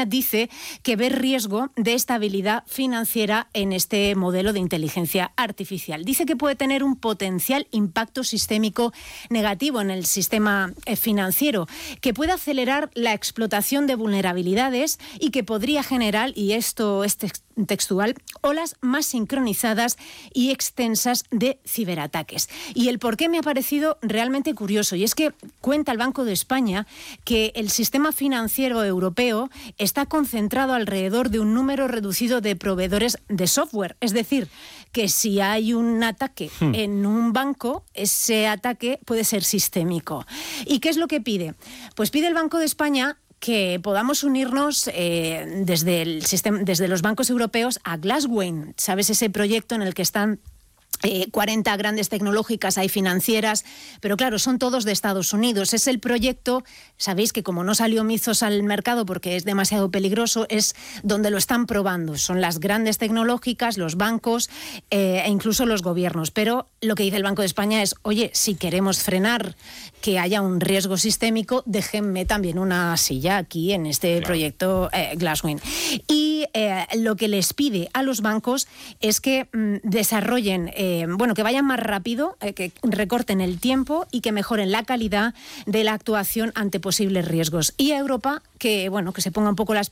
España dice que ve riesgo de estabilidad financiera en este modelo de inteligencia artificial. Dice que puede tener un potencial impacto sistémico negativo en el sistema financiero, que puede acelerar la explotación de vulnerabilidades y que podría generar, y esto es textual, olas más sincronizadas y extensas de ciberataques. Y el por qué me ha parecido realmente curioso, y es que cuenta el Banco de España que el sistema financiero europeo está concentrado alrededor de un número reducido de proveedores de software. Es decir, que si hay un ataque en un banco, ese ataque puede ser sistémico. ¿Y qué es lo que pide? Pues pide el Banco de España que podamos unirnos desde los bancos europeos a Glasswing. ¿Sabes? Ese proyecto en el que están 40 grandes tecnológicas, hay financieras, pero claro, son todos de Estados Unidos. Es el proyecto, sabéis que como no salió Mizos al mercado porque es demasiado peligroso, es donde lo están probando. Son las grandes tecnológicas, los bancos e incluso los gobiernos. Pero lo que dice el Banco de España es, oye, si queremos frenar que haya un riesgo sistémico, déjenme también una silla aquí en este proyecto Glasswing. Y lo que les pide a los bancos es que desarrollen, que vayan más rápido, que recorten el tiempo y que mejoren la calidad de la actuación ante posibles riesgos. Y a Europa que se ponga un poco las